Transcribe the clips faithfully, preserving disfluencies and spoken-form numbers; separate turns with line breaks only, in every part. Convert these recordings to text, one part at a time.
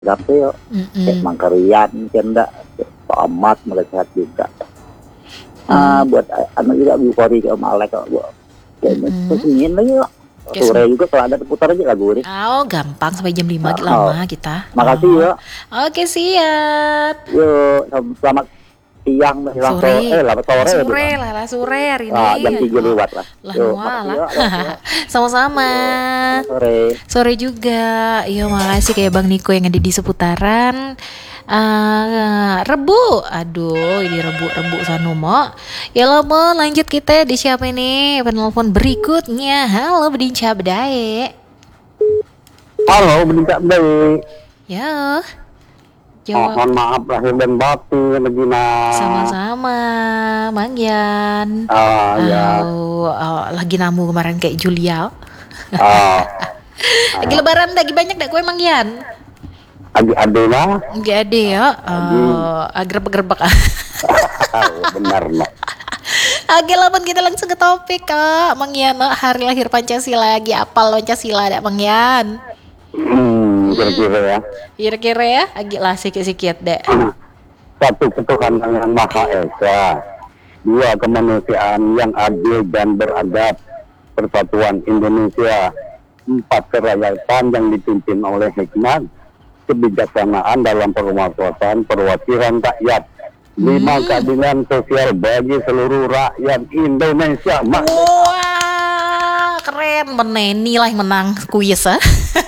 Tapi yo, kayak
Mhm.
Mangkarian cendak, Pak Ahmad mereka juga. Ah,
Oh.
buat a anu juga Bufori ke Om Alek kok, Bu. Kayaknya
Mhm.
kesinian lagi yuk. Sore
Kesini.
juga kalau ada putar aja lagu ini.
Oh, gampang sampai jam lima gi
Oh,
lama kita.
makasih
Oh,
ya.
oke siap.
Yuk, sam selamat siang menjelang so
Sore,
eh selamat sore itu
sore
Bang.
lah lah sore hari
Ah, jam
ini.
tiga
Oh,
lewat lah.
lah
Yuk, makasih
nualah.
ya, Dok, ya.
Sama-sama.
Yuk, selamat sore.
Sore juga. Yo, makasih kayak Bang Niko yang ada di seputaran. Eh, Rebu. Aduh, ini Rebu-rebu Sanomo. Ya lo mau lanjut kita di siapa ini? Penelpon berikutnya. Halo, Bedinca Bedae.
Halo, Bedinca Bedae.
Yo. Jawab.
Mohon maaf lahir dan batin, Regina.
Sama-sama, Mang Yan.
Ah, ya.
Oh, oh, lagi namu kemarin kayak Julia.
Ah,
Lagi lebaran lagi banyak dak kue Mang Yan.
adik-adik lah.
Enggak ada ya. Oh, agrebek-grebek.
Oh, benar, Mak.
Oke, lapan kita langsung ke topik, Kak. Mang Yan, oh, hari lahir Pancasila lagi apal Pancasila dak Mang Yan.
Hmm, kira-kira ya.
Kira-kira ya, agak lah sikit-sikit dek.
Satu, ketuhanan yang Maha Esa. Dua, kemanusiaan yang adil dan beradab. Persatuan Indonesia. Empat, kerakyatan yang dipimpin oleh hikmat, kebijaksanaan dalam perumahan perwakilan rakyat. Lima,
Hmm.
keadilan sosial bagi seluruh rakyat Indonesia. Mak.
Wah, keren. Meneni lah yang menang kuis, ah.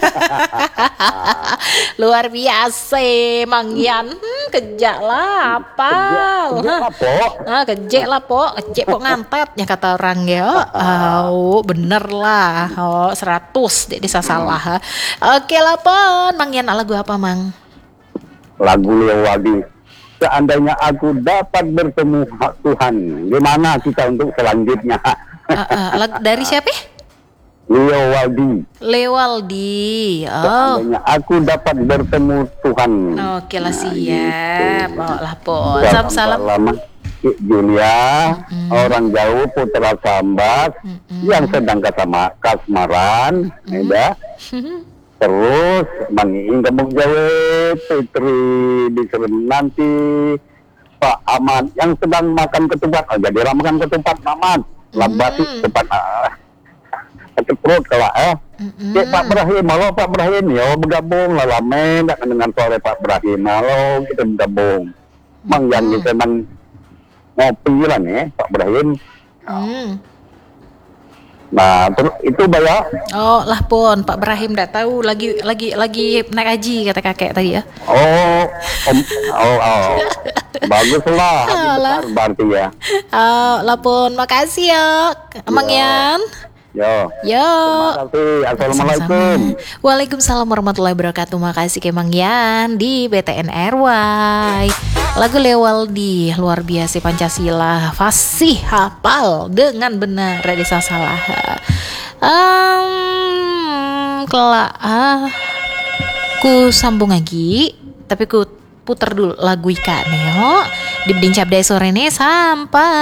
Luar biasa, Mang Yan. Hmm, kejak lah, apal.
Kerja apa?
Ah, kejek lah, po. Kejek po ngantetnya kata orang ya. Oh, bener lah. Oh, seratus dek desa salah. Oke lah, pon. Mang Yan, lagu apa, Mang?
Lagu Leo Waldi. Seandainya aku dapat bertemu hak Tuhan, gimana kita untuk selanjutnya?
Ah, ah, lagu dari siapa?
Leo Waldi.
Lewaldi. Oh.
Seandainya aku dapat bertemu Tuhan.
Oke lah,
Nah,
siap.
gitu.
Oh lah, pon.
Salam
Salam-salam.
lama Cik Julia,
Mm-mm.
orang jauh Putra Sambas,
Mm-mm.
yang sedang kasama, kasmaran,
Mm.
ya. Terus Bang Iing Kampung Jawa, Fitri di Serem nanti, Pak Ahmad yang sedang makan ketupat, oh jadi orang makan ketupat, Ahmad, labasi
Mm.
ketupat, ah, sakit perut kalau eh.
Mm-mm.
Cik Pak Ibrahim, halo Pak Ibrahim, ya bergabung lah lama tak dengan sore Pak Ibrahim, halo kita bergabung. Mang yang
Mm.
kita nang ngopi lah nih Pak Ibrahim.
Hmm.
Nah terus itu bayar.
Oh lah, pon. Pak Ibrahim ndak tahu lagi lagi lagi naik haji kata kakek tadi ya.
Oh, om, oh, oh, bagus lah, hati
Alah.
besar berarti ya.
Oh lah, pon. Makasih ya, Mang
Ya.
Yan.
Yo,
Yo.
terima kasih. Assalamualaikum.
Sama-sama. Waalaikumsalam warahmatullahi wabarakatuh. Makasih ke Mang Yan di B T N R Y. Lagu Lewaldi, luar biasa Pancasila, fasih hafal dengan benar, desa salah. Um, kelak, ah, ku sambung lagi, tapi ku puter dulu lagu Ika Neo di Bedin Cabdai sore ini sampai